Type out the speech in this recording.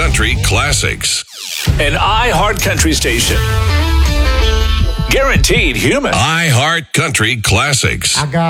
Country Classics. An iHeart Country station. Guaranteed human. iHeart Country Classics. I got